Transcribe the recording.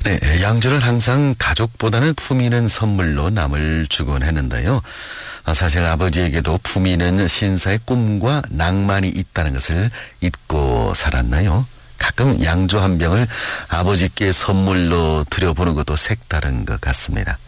네, 양주를 항상 가족보다는 품위는 선물로 남을 주곤 했는데요. 사실 아버지에게도 품위는 신사의 꿈과 낭만이 있다는 것을 잊고 살았나요? 가끔 양주 한 병을 아버지께 선물로 드려보는 것도 색다른 것 같습니다.